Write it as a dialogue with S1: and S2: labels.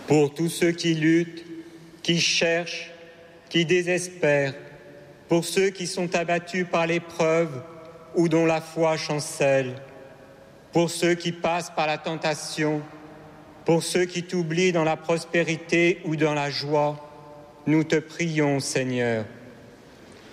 S1: Pour tous ceux qui luttent, qui cherchent, qui désespèrent, pour ceux qui sont abattus par l'épreuve ou dont la foi chancelle, pour ceux qui passent par la tentation, pour ceux qui t'oublient dans la prospérité ou dans la joie, nous te prions, Seigneur.